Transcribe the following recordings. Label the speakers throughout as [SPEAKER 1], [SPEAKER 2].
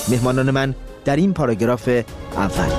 [SPEAKER 1] مهمانان من در این پاراگراف اول: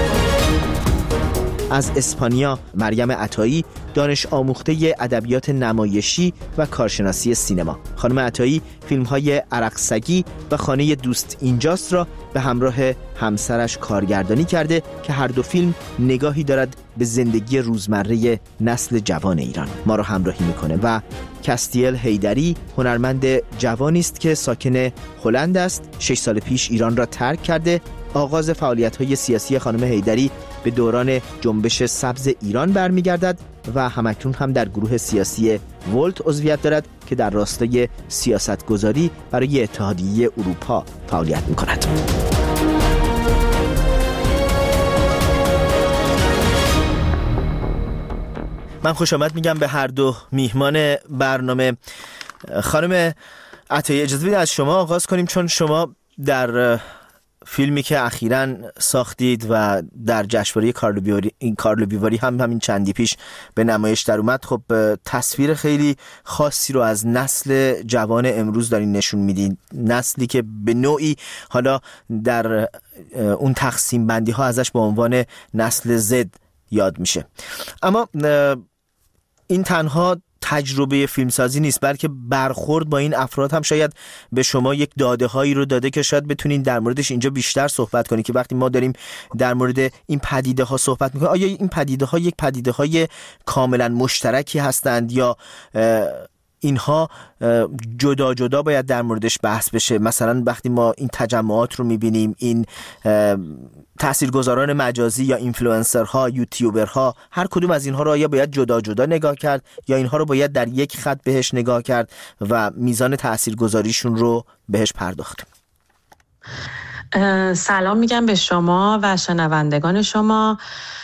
[SPEAKER 1] از اسپانیا مریم عطایی، دانش آموخته ادبیات نمایشی و کارشناسی سینما. خانم عطایی فیلم‌های عرق سگی و خانه دوست اینجاست را به همراه همسرش کارگردانی کرده که هر دو فیلم نگاهی دارد به زندگی روزمره نسل جوان ایران. ما را همراهی میکنه. و کاستیل حیدری هنرمند جوانی است که ساکن هلند است. 6 سال پیش ایران را ترک کرده. آغاز فعالیت‌های سیاسی خانم حیدری به دوران جنبش سبز ایران برمیگردد و همکنون هم در گروه سیاسی ولت عضویت دارد که در راستای سیاستگذاری برای اتحادیه اروپا فعالیت می‌کند. من خوش آمد میگم به هر دو میهمان برنامه. خانم عطایی، اجازه بدید از شما آغاز کنیم، چون شما در فیلمی که اخیراً ساختید و در جشنواره کارلو بیواری هم همین چندی پیش به نمایش در اومد، خب تصویر خیلی خاصی رو از نسل جوان امروز دارین نشون میدین. نسلی که به نوعی حالا در اون تقسیم بندی ها ازش به عنوان نسل زد یاد میشه. اما این تنها تجربه فیلمسازی نیست، بلکه برخورد با این افراد هم شاید به شما یک داده هایی رو داده که شاید بتونین در موردش اینجا بیشتر صحبت کنید. که وقتی ما داریم در مورد این پدیده ها صحبت میکنیم، آیا این پدیده ها یک پدیده های کاملا مشترکی هستند یا اینها جدا جدا باید در موردش بحث بشه؟ مثلا وقتی ما این تجمعات رو میبینیم، این تاثیرگذاران مجازی یا اینفلوئنسرها، یوتیوبرها، هر کدوم از اینها رو آیا باید جدا جدا نگاه کرد یا اینها رو باید در یک خط بهش نگاه کرد و میزان تاثیرگذاریشون رو بهش پرداخت؟
[SPEAKER 2] سلام میگم به شما و شنوندگان شما.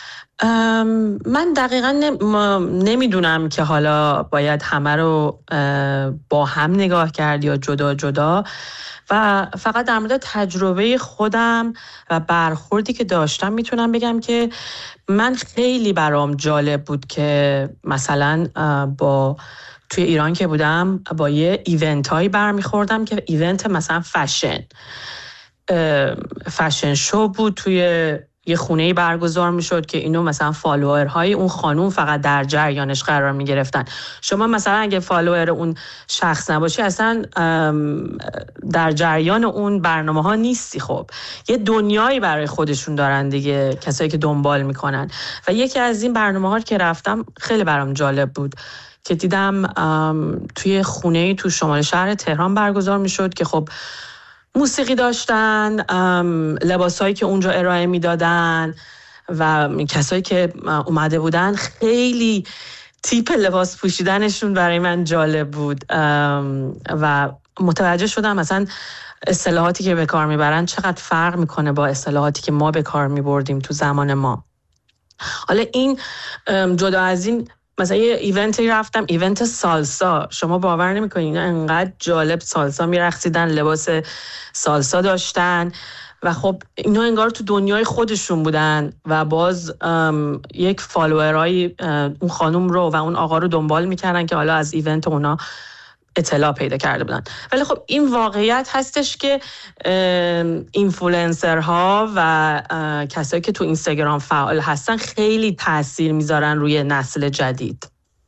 [SPEAKER 2] من دقیقا نمیدونم که حالا باید همه رو با هم نگاه کرد یا جدا جدا، و فقط در مورد تجربه خودم و برخوردی که داشتم میتونم بگم که من خیلی برام جالب بود که مثلا توی ایران که بودم با یه ایونت هایی برمیخوردم که ایونت مثلا فشن شو بود، توی یه خونه‌ای برگزار میشد که اینو مثلا فالوورهای اون خانوم فقط در جریانش قرار میگرفتن. شما مثلا اگه فالوور اون شخص نباشی اصلا در جریان اون برنامه ها نیستی. خب یه دنیایی برای خودشون دارن دیگه کسایی که دنبال میکنن. و یکی از این برنامه ها که رفتم خیلی برام جالب بود که دیدم توی خونه‌ای تو شمال شهر تهران برگزار میشد که خب موسیقی داشتن، لباسایی که اونجا ارائه میدادن و کسایی که اومده بودن خیلی تیپ لباس پوشیدنشون برای من جالب بود و متوجه شدم مثلا اصطلاحاتی که به کار میبرن چقدر فرق میکنه با اصطلاحاتی که ما به کار میبردیم تو زمان ما. حالا این جدا از این، مثلا یه ایونتی رفتم، ایونت سالسا، شما باور نمی‌کنین انقدر جالب سالسا میرقصیدن، لباس سالسا داشتن و خب اینا انگار تو دنیای خودشون بودن و باز یک فالوورای اون خانم رو و اون آقا رو دنبال میکردن که حالا از ایونت اونا اطلاع پیدا کرده بودن. ولی خب این واقعیت هستش که اینفلوئنسرها و کسایی که تو اینستاگرام فعال هستن خیلی تاثیر میذارن روی نسل جدید.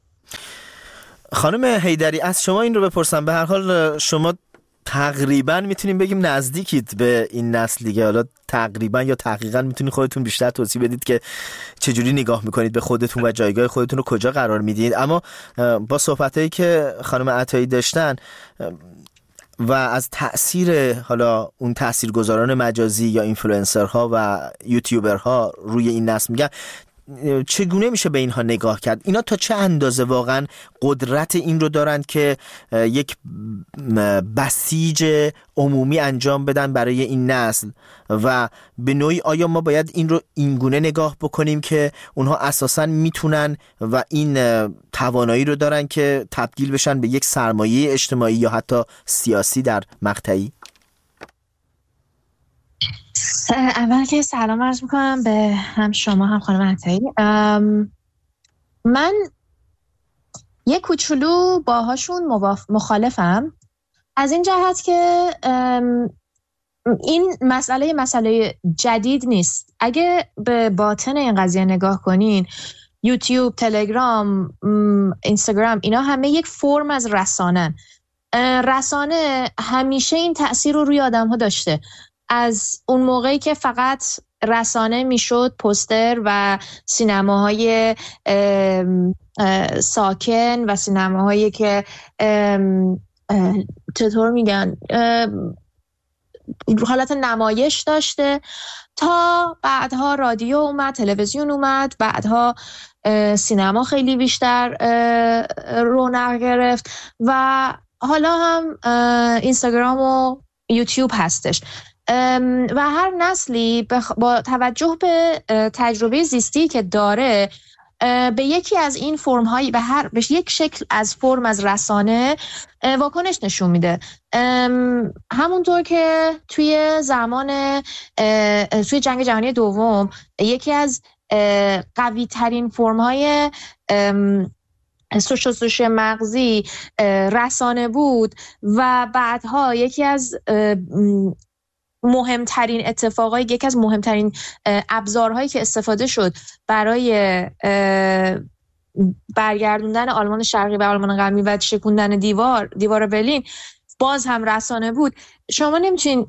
[SPEAKER 1] خانم حیدری، از شما این رو بپرسم. به هر حال شما تقریبا میتونیم بگیم نزدیکید به این نسل دیگه. حالا تقریبا یا تحقیقا میتونید خودتون بیشتر توضیح بدید که چجوری نگاه میکنید به خودتون و جایگاه خودتون رو کجا قرار میدید. اما با صحبتایی که خانم عطایی داشتن و از تأثیر حالا اون تاثیرگذاران مجازی یا اینفلوئنسرها و یوتیوبرها روی این نسل میگن، چگونه میشه به اینها نگاه کرد؟ اینا تا چه اندازه واقعا قدرت این رو دارند که یک بسیج عمومی انجام بدن برای این نسل؟ و به نوعی آیا ما باید این رو اینگونه نگاه بکنیم که اونها اساساً میتونن و این توانایی رو دارن که تبدیل بشن به یک سرمایه اجتماعی یا حتی سیاسی در مقطعی؟
[SPEAKER 3] اول که سلام عرض میکنم به هم شما هم خانم عطایی. من یه کوچولو باهاشون مخالفم، از این جهت که این مسئله جدید نیست. اگه به باطن این قضیه نگاه کنین، یوتیوب، تلگرام، اینستاگرام، اینا همه یک فرم از رسانه همیشه این تأثیر رو روی آدم ها داشته. از اون موقعی که فقط رسانه میشد پوستر و سینماهای ساکن و سینماهایی که چطور میگن حالت نمایش داشته، تا بعدها رادیو اومد، تلویزیون اومد، بعدها سینما خیلی بیشتر رونق گرفت و حالا هم اینستاگرام و یوتیوب هستش. و هر نسلی با توجه به تجربه زیستی که داره به یکی از این فرم هایی به یک شکل از فرم از رسانه واکنش نشون میده. همونطور که توی جنگ جهانی دوم یکی از قوی ترین فرم های سوشوشی مغزی رسانه بود و بعدها یکی از مهمترین اتفاقایی، یکی از مهمترین ابزارهایی که استفاده شد برای برگردوندن آلمان شرقی به آلمان غربی و شکوندن دیوار برلین باز هم رسانه بود. شما نمیتونین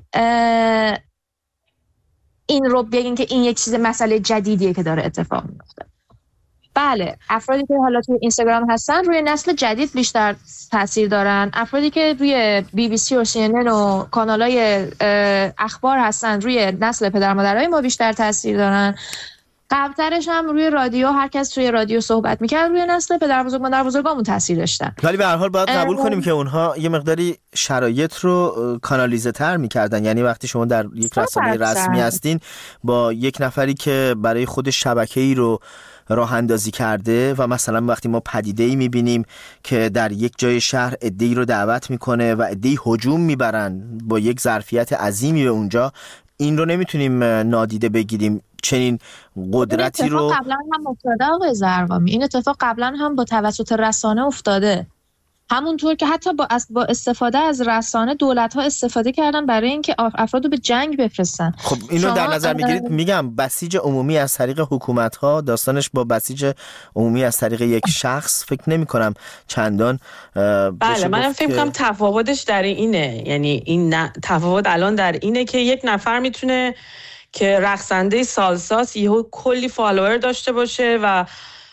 [SPEAKER 3] این رو بگین که این یک چیز مسئله جدیدیه که داره اتفاق میفته. بله، افرادی که حالا توی اینستاگرام هستن روی نسل جدید بیشتر تاثیر دارن. افرادی که روی BBC و CNN و کانالای اخبار هستن روی نسل پدر مادرای ما بیشتر تاثیر دارن. قبلترش هم روی رادیو، هر کس توی رادیو صحبت میکرد روی نسل پدر بزرگ مادر بزرگامون تاثیر داشتن.
[SPEAKER 1] ولی به هر حال باید قبول کنیم که اونها یه مقداری شرایط رو کانالیزه تر میکردن. یعنی وقتی شما در یک رسانه رسمی هستین با یک نفری که برای خود شبکه‌ای رو راه اندازی کرده و مثلا وقتی ما پدیده‌ای میبینیم که در یک جای شهر عده‌ای رو دعوت میکنه و عده‌ای هجوم میبرن با یک ظرفیت عظیمی به اونجا، این رو نمیتونیم نادیده بگیریم. چنین قدرتی رو
[SPEAKER 3] قبلا هم افتاده آقای زرقامی، این اتفاق قبلا هم با توسط رسانه افتاده. همونطور که حتی با استفاده از رسانه دولت‌ها استفاده کردن برای اینکه افراد رو به جنگ بفرستن.
[SPEAKER 1] خب اینو در نظر میگیرید؟ میگم بسیج عمومی از طریق حکومت‌ها داستانش با بسیج عمومی از طریق یک شخص فکر نمی‌کنم چندان
[SPEAKER 2] بله، منم فکر می‌کنم تفاوتش در اینه. یعنی این تفاوت الان در اینه که یک نفر میتونه که رقصنده سالساس یهو کلی فالوور داشته باشه و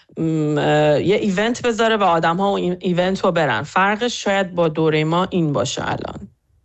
[SPEAKER 2] یه ایونت بذاره و آدم ها این ایونت رو برن. فرقش شاید با دوره ما این باشه الان.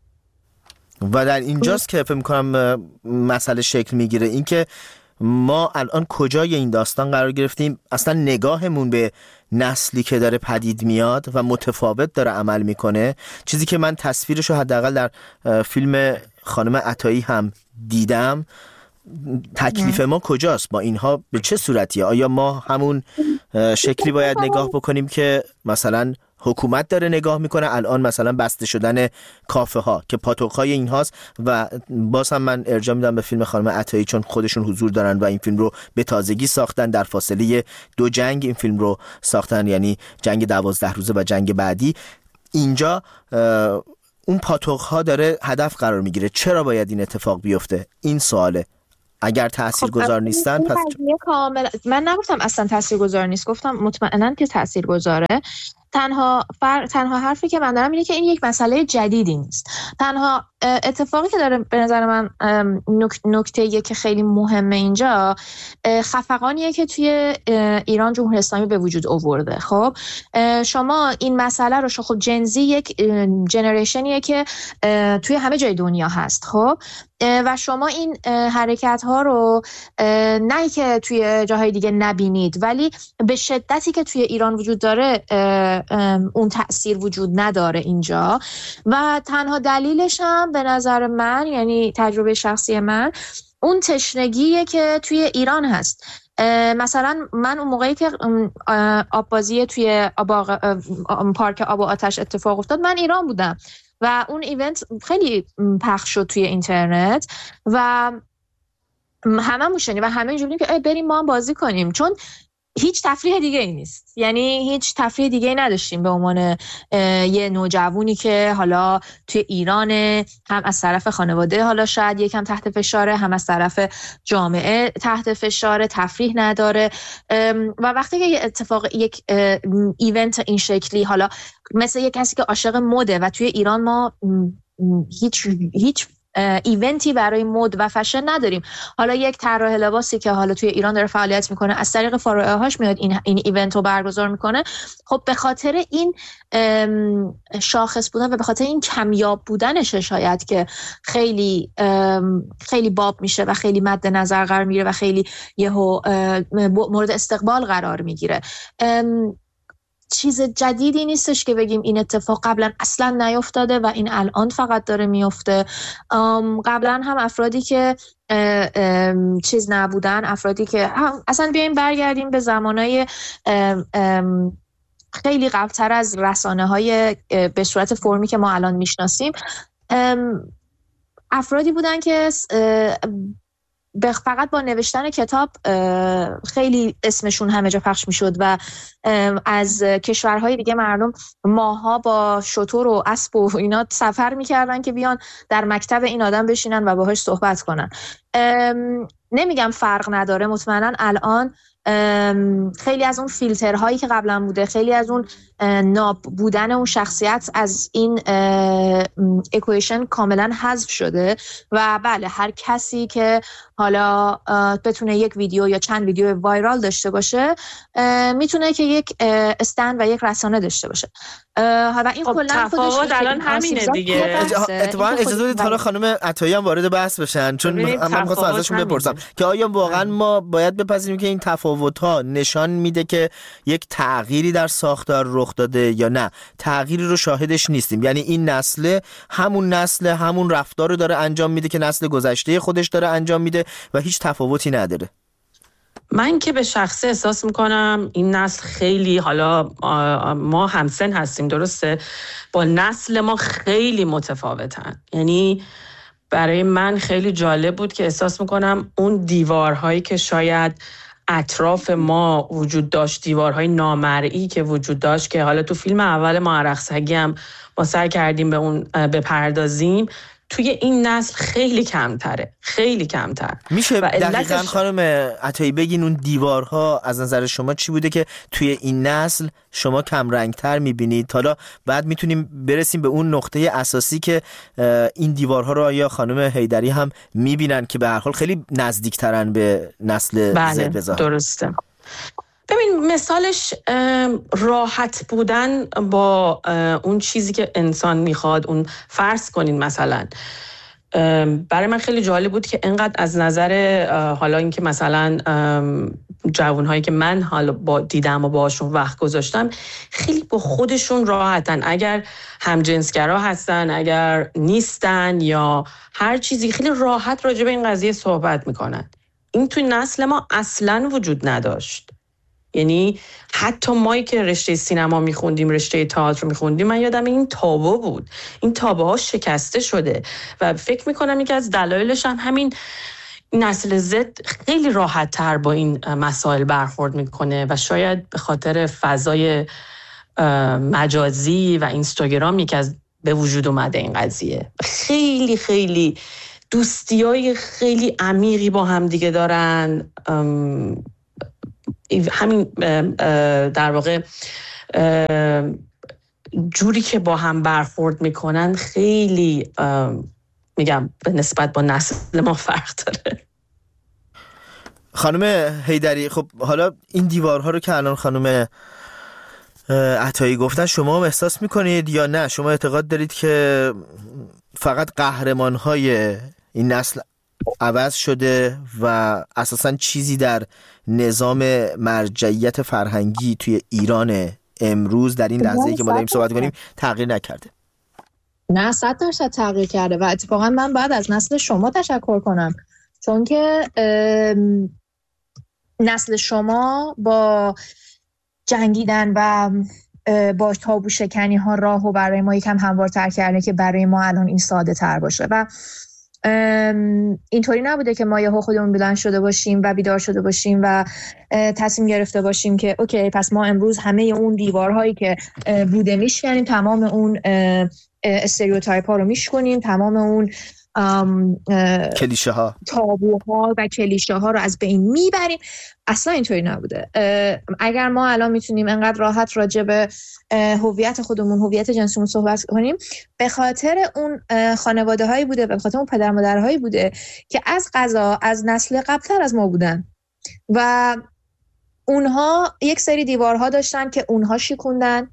[SPEAKER 1] و در اینجاست که فکر می‌کنم مسئله شکل میگیره، این که ما الان کجای این داستان قرار گرفتیم. اصلا نگاهمون به نسلی که داره پدید میاد و متفاوت داره عمل میکنه، چیزی که من تصویرشو حداقل در فیلم خانم عطایی هم دیدم. تکلیف ما کجاست با اینها؟ به چه صورتیه؟ آیا ما همون شکلی باید نگاه بکنیم که مثلا حکومت داره نگاه میکنه الان، مثلا بسته شدن کافه ها که پاتوق‌های این هاست؟ و باز هم من ارجاع میدم به فیلم خانم عطایی چون خودشون حضور دارن و این فیلم رو به تازگی ساختن، در فاصله 2 جنگ این فیلم رو ساختن، یعنی جنگ 12 روزه و جنگ بعدی. اینجا اون پاتوق‌ها داره هدف قرار میگیره. چرا باید این اتفاق بیفته؟ این سواله. اگر تاثیرگذار نیستن پس
[SPEAKER 3] من نگفتم اصلا تاثیرگذار نیست، گفتم مطمئناً که تاثیرگذاره. تنها حرفی که من دارم اینه که این یک مسئله جدیدی نیست. تنها اتفاقی که داره به نظر من نکته‌ایه که خیلی مهمه اینجا، خفقانیه که توی ایران جمهوری اسلامی به وجود آورده. خب شما این مسئله رو خب جنزی یک جنریشنیه که توی همه جای دنیا هست. خب و شما این حرکت ها رو نه که توی جاهای دیگه نبینید، ولی به شدتی که توی ایران وجود داره اون تأثیر وجود نداره اینجا. و تنها دلیلش هم به نظر من، یعنی تجربه شخصی من، اون تشنگیه که توی ایران هست. مثلا من اون موقعی که آببازی توی پارک آب و آتش اتفاق افتاد، من ایران بودم و اون ایونت خیلی پخش شد توی اینترنت و همه موشنی و همه اینجوری که بریم ما هم بازی کنیم، چون هیچ تفریح دیگه ای نیست، یعنی هیچ تفریح دیگه ای نداشتیم به عنوان یه نوجوانی که حالا توی ایران هم از طرف خانواده حالا شاید یکم تحت فشاره، هم از طرف جامعه تحت فشاره، تفریح نداره و وقتی که یک ایونت این شکلی حالا مثل یک کسی که عاشق مده و توی ایران ما هیچ ایونتی برای مد و فشن نداریم، حالا یک طراح لباسی که حالا توی ایران داره فعالیت میکنه از طریق فروعه‌هاش میاد این ایونت رو برگزار میکنه، خب به خاطر این شاخص بودن و به خاطر این کمیاب بودنشه شاید که خیلی خیلی باب میشه و خیلی مد نظر قرار میگیره و خیلی یهو مورد استقبال قرار میگیره. چیز جدیدی نیستش که بگیم این اتفاق قبلا اصلا نیفتاده و این الان فقط داره میفته. قبلا هم افرادی که چیز نبودن، افرادی که اصلا بیایم برگردیم به زمانهای خیلی قبلتر از رسانه‌های به صورت فرمی که ما الان میشناسیم، افرادی بودن که فقط با نوشتن کتاب خیلی اسمشون همه جا پخش میشد و از کشورهای دیگه مردم ماها با شتر و اسب و اینا سفر میکردن که بیان در مکتب این آدم بشینن و باهاش صحبت کنن. نمیگم فرق نداره، مطمئنا الان خیلی از اون فیلترهایی که قبلا بوده، خیلی از اون ناب بودن اون شخصیت از این اکویشن کاملا حذف شده و بله هر کسی که حالا بتونه یک ویدیو یا چند ویدیو وایرال داشته باشه میتونه که یک استند و یک رسانه داشته باشه و این کلا
[SPEAKER 2] خودش الان همینه دیگه.
[SPEAKER 1] اتفاقا اجازه بدید حالا خانم عطایی هم وارد بحث بشن، چون من می‌خواستم ازشون بپرسم که آیا واقعا ما باید بپذیریم که این تفاوت‌ها نشان میده که یک تغییری در ساختار رخ داده یا نه تغییری رو شاهدش نیستیم، یعنی این نسل همون رفتار رو داره انجام میده که نسل گذشته خودش داره انجام میده و هیچ تفاوتی نداره؟
[SPEAKER 2] من که به شخصه احساس میکنم این نسل خیلی، حالا ما همسن هستیم درسته، با نسل ما خیلی متفاوتن. یعنی برای من خیلی جالب بود که احساس میکنم اون دیوارهایی که شاید اطراف ما وجود داشت، دیوارهای نامرئی که وجود داشت که حالا تو فیلم اول ما عرقسگی هم ما سعی کردیم به اون بپردازیم، توی این نسل خیلی کمتره، خیلی کمتر.
[SPEAKER 1] میشه دقیقاً خانم عطایی بگین اون دیوارها از نظر شما چی بوده که توی این نسل شما کم رنگتر میبینید؟ حالا بعد میتونیم برسیم به اون نقطه اساسی که این دیوارها رو آیا خانم حیدری هم میبینن که به هر حال خیلی نزدیکترن به نسل زد بزار؟
[SPEAKER 2] درسته. ببین مثالش راحت بودن با اون چیزی که انسان میخواد. اون فرض کنین مثلا برای من خیلی جالب بود که انقدر از نظر حالا اینکه مثلا جوانهایی که من حالا دیدم و باشون وقت گذاشتم خیلی با خودشون راحتن، اگر همجنسگرا هستن اگر نیستن یا هر چیزی، خیلی راحت راجع به این قضیه صحبت میکنن. این توی نسل ما اصلاً وجود نداشت. یعنی حتی مایی که رشته سینما میخوندیم، رشته تئاتر میخوندیم، من یادم این تابو بود. این تابوها شکسته شده و فکر میکنم یکی از دلایلش هم همین نسل زد خیلی راحت تر با این مسائل برخورد میکنه و شاید به خاطر فضای مجازی و اینستاگرامی که از به وجود اومده این قضیه خیلی خیلی دوستیای خیلی عمیقی با هم دیگه دارن. همین در واقع جوری که با هم برخورد میکنن خیلی میگم به نسبت با نسل ما فرق داره.
[SPEAKER 1] خانم حیدری، خب حالا این دیوارها رو که الان خانم عطایی گفتن شما هم احساس میکنید یا نه؟ شما اعتقاد دارید که فقط قهرمانهای این نسل عوض شده و اساساً چیزی در نظام مرجعیت فرهنگی توی ایران امروز در این لحظه‌ای که ما داریم صحبت کنیم تغییر نکرده؟
[SPEAKER 3] نه 100% تغییر کرده و اتفاقا من باید از نسل شما تشکر کنم، چون که نسل شما با جنگیدن و با تابو شکنی ها راهو برای ما یکم هموارتر کرده که برای ما الان این ساده تر باشه و اینطوری نبوده که ما یهو خودمون بلند شده باشیم و بیدار شده باشیم و تصمیم گرفته باشیم که اوکی پس ما امروز همه اون دیوارهایی که بوده میشکنیم، تمام اون استریوتایپ ها رو میشکنیم، تمام اون
[SPEAKER 1] کلیشه ها،
[SPEAKER 3] تابوها و کلیشه ها رو از بین میبریم. اصلا اینطوری نبوده. اگر ما الان میتونیم انقدر راحت راجع به هویت خودمون، هویت جنسیمون صحبت کنیم، به خاطر اون خانواده هایی بوده، به خاطر اون پدر مادرهایی بوده که از قضا از نسل قبلتر از ما بودن و اونها یک سری دیوارها داشتن که اونها شکوندن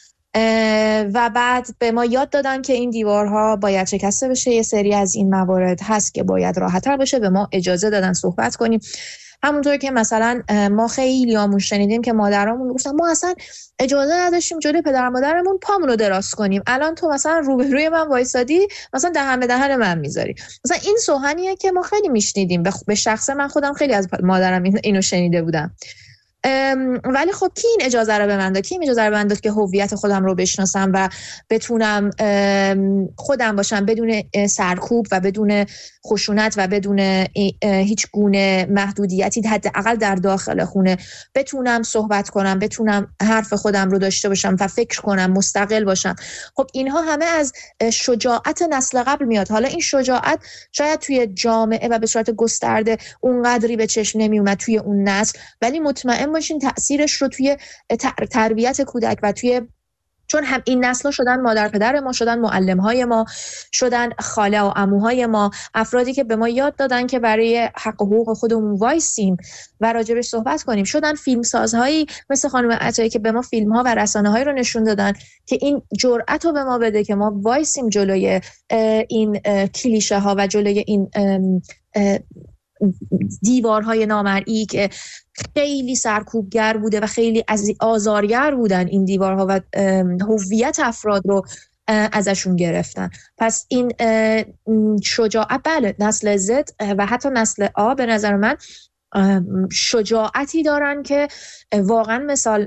[SPEAKER 3] و بعد به ما یاد دادن که این دیوارها باید شکسته بشه. یه سری از این موارد هست که باید راحت‌تر بشه، به ما اجازه دادن صحبت کنیم. همونطور که مثلا ما خیلی همون شنیدیم که مادرامون گفتن ما اصلا اجازه نداشتیم جلوی پدر مادرمون پامون رو دراز کنیم، الان تو مثلا روبروی من وایسادی مثلا دهن به دهن من میذاری. مثلا این سخنیه که ما خیلی میشنیدیم. به شخص من خودم خیلی از مادرم اینو شنیده بودم. ولی خب کی این اجازه رو به من داد؟ کی این اجازه رو به من داد که هویت خودم رو بشناسم و بتونم خودم باشم بدون سرکوب و بدون خشونت و بدون هیچ گونه محدودیتی، حداقل در داخل خونه بتونم صحبت کنم، بتونم حرف خودم رو داشته باشم و فکر کنم، مستقل باشم. خب اینها همه از شجاعت نسل قبل میاد. حالا این شجاعت شاید توی جامعه و به صورت گسترده اونقدری به چشم نمی اومد توی اون نسل، ولی مطمئن باشین تأثیرش رو توی تربیت کودک و توی، چون هم این نسل‌ها شدن مادر پدر ما، شدن معلم‌های ما، شدن خاله و عموهای ما، افرادی که به ما یاد دادن که برای حق و حقوق خودمون وایسیم و راجبش صحبت کنیم. شدن فیلمسازهایی مثل خانم عطایی که به ما فیلم‌ها و رسانه‌هایی رو نشون دادن که این جرأت رو به ما بده که ما وایسیم جلوی این کلیشه‌ها و جلوی این دیوارهای نامرئی که خیلی سرکوبگر بوده و خیلی آزارگر بودن این دیوارها و هویت افراد رو ازشون گرفتن. پس این شجاعت، بله، نسل زد و حتی نسل آ به نظر من شجاعتی دارن که واقعا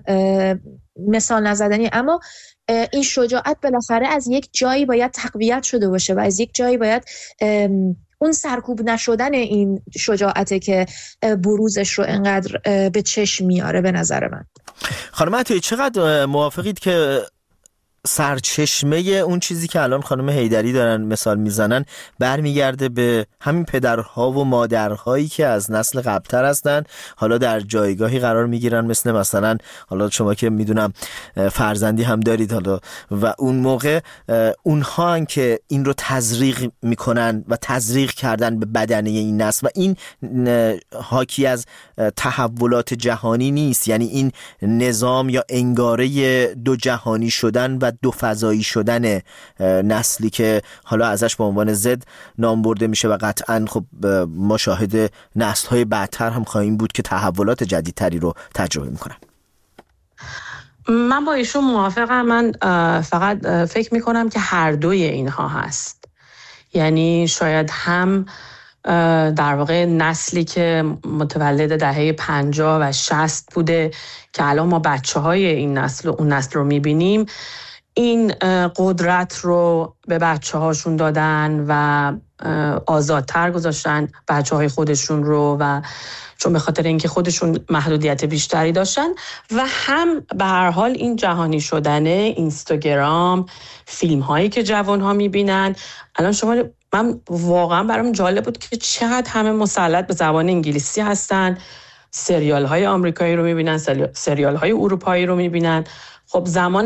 [SPEAKER 3] مثال نزدنی، اما این شجاعت بالاخره از یک جایی باید تقویت شده باشه و از یک جایی باید اون سرکوب نشدن این شجاعته که بروزش رو انقدر به چشم میاره به نظر من.
[SPEAKER 1] خانم عطایی چقدر موافقید که سرچشمه اون چیزی که الان خانم حیدری دارن مثال میزنن برمیگرده به همین پدرها و مادرهایی که از نسل قبلتر هستن، حالا در جایگاهی قرار میگیرن مثلا حالا شما که میدونم فرزندی هم دارید حالا، و اون موقع اونها هن که این رو تزریق میکنن و تزریق کردن به بدنه این نسل و این حاکی از تحولات جهانی نیست، یعنی این نظام یا انگاره دو جهانی شدن و دو فضایی شدن نسلی که حالا ازش به عنوان زد نام برده میشه و قطعاً خب ما شاهد نسل‌های بعدتر هم خواهیم بود که تحولات جدیدتری رو تجربه میکنن.
[SPEAKER 2] من با ایشون موافقم. من فقط فکر میکنم که هر دوی اینها هست. یعنی شاید هم در واقع نسلی که متولد دهه 50 و 60 بوده که الان ما بچه‌های این نسل و اون نسل رو میبینیم، این قدرت رو به بچه‌هاشون دادن و آزادتر گذاشتن بچه‌های خودشون رو، و چون به خاطر اینکه خودشون محدودیت بیشتری داشتن، و هم به هر حال این جهانی شدن اینستاگرام، فیلم‌هایی که جوان‌ها می‌بینن. الان من واقعا برام جالب بود که چقدر همه مسلط به زبان انگلیسی هستن، سریال‌های آمریکایی رو می‌بینن، سریال‌های اروپایی رو می‌بینن. خب زمان